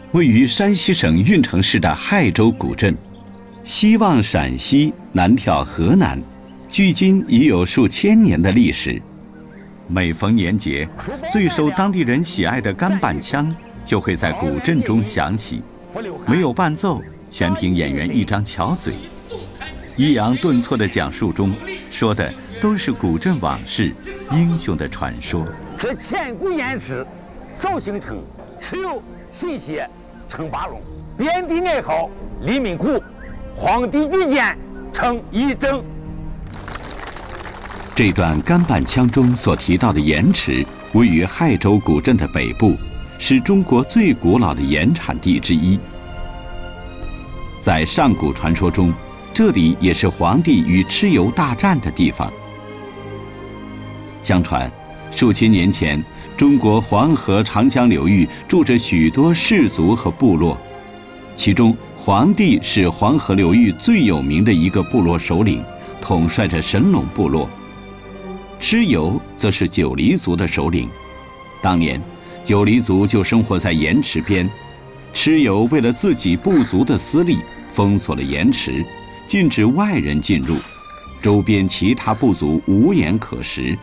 位于山西省运城市的亥州古镇，西望陕西，南眺河南，距今已有数千年的历史。每逢年节，最受当地人喜爱的干板腔就会在古镇中响起，没有伴奏，全凭演员一张巧嘴，抑扬顿挫的讲述中，说的都是古镇往事、英雄的传说。 这千古偃师，早形成，蚩尤、信邪、称八龙，遍地爱好，黎民苦，皇帝御剑，称一征。 这段干板腔中所提到的盐池，位于亥州古镇的北部，是中国最古老的盐产地之一。在上古传说中，这里也是黄帝与蚩尤大战的地方。相传，数千年前，中国黄河、长江流域住着许多氏族和部落，其中黄帝是黄河流域最有名的一个部落首领，统帅着神龙部落。蚩尤则是九黎族的首领，当年九黎族就生活在盐池边，蚩尤为了自己部族的私利，封锁了盐池，禁止外人进入，周边其他部族无盐可食。